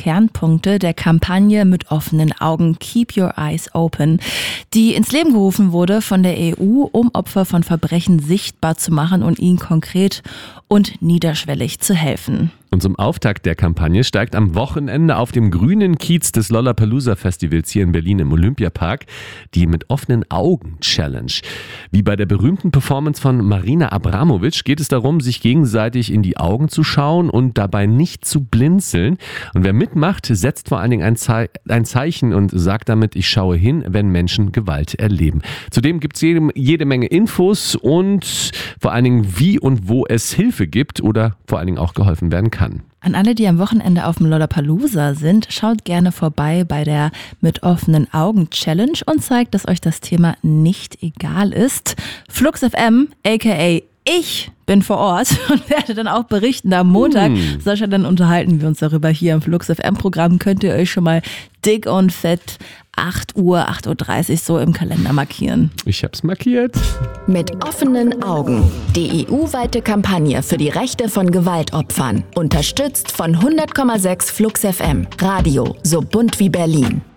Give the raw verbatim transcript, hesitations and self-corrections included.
Kernpunkte der Kampagne Mit offenen Augen Keep Your Eyes Open, die ins Leben gerufen wurde von der E U, um Opfer von Verbrechen sichtbar zu machen und ihnen konkret und niederschwellig zu helfen. Und zum Auftakt der Kampagne steigt am Wochenende auf dem grünen Kiez des Lollapalooza-Festivals hier in Berlin im Olympiapark die Mit offenen Augen Challenge. Wie bei der berühmten Performance von Marina Abramovic geht es darum, sich gegenseitig in die Augen zu schauen und dabei nicht zu blinzeln. Und wer mitmacht, setzt vor allen Dingen ein, Ze- ein Zeichen und sagt damit, ich schaue hin, wenn Menschen Gewalt erleben. Zudem gibt es jede, jede Menge Infos und vor allen Dingen, wie und wo es Hilfe gibt oder vor allen Dingen auch geholfen werden kann. An alle, die am Wochenende auf dem Lollapalooza sind, schaut gerne vorbei bei der Mit offenen Augen Challenge und zeigt, dass euch das Thema nicht egal ist. Flux F M, aka ich bin vor Ort und werde dann auch berichten. Am Montag, mm. Sascha, dann unterhalten wir uns darüber hier im Flux F M-Programm. Könnt ihr euch schon mal dick und fett acht Uhr, acht Uhr dreißig so im Kalender markieren. Ich hab's markiert. Mit offenen Augen. Die E U-weite Kampagne für die Rechte von Gewaltopfern. Unterstützt von hundert Komma sechs Flux F M. Radio, so bunt wie Berlin.